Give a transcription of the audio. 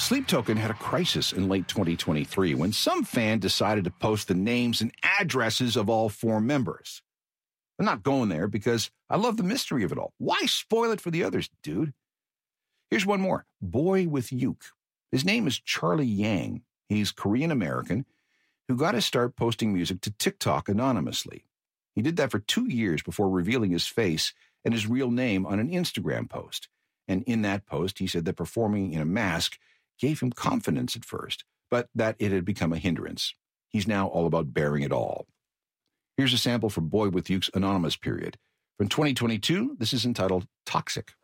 Sleep Token had a crisis in late 2023 when some fan decided to post the names and addresses of all 4 members. I'm not going there because I love the mystery of it all. Why spoil it for the others, dude? Here's one more. Boy with Uke. His name is Charlie Yang. He's Korean-American who got to start posting music to TikTok anonymously. He did that for 2 years before revealing his face and his real name on an Instagram post. And in that post, he said that performing in a mask gave him confidence at first, but that it had become a hindrance. He's now all about bearing it all. Here's a sample from Boy with Uke's anonymous period. From 2022, this is entitled Toxic.